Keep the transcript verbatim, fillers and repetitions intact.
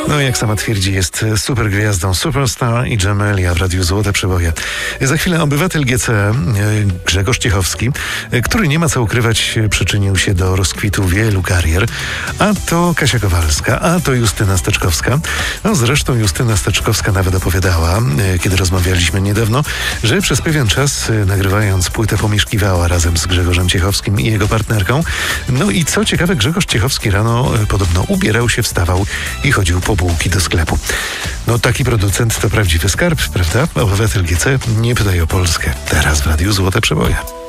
No jak sama twierdzi, jest super gwiazdą, superstar i Jamelia w Radiu Złote Przeboje. Za chwilę obywatel G C Grzegorz Ciechowski, który nie ma co ukrywać, przyczynił się do rozkwitu wielu karier. A to Kasia Kowalska, a to Justyna Steczkowska. No zresztą Justyna Steczkowska nawet opowiadała, kiedy rozmawialiśmy niedawno, że przez pewien czas nagrywając płytę pomieszkiwała razem z Grzegorzem Ciechowskim i jego partnerką. No i co ciekawe, Grzegorz Ciechowski rano podobno ubierał się, wstawał i chodził po bułki do sklepu. No taki producent to prawdziwy skarb, prawda? Obywatel G C, nie pytaj o Polskę. Teraz w Radiu Złote Przeboje.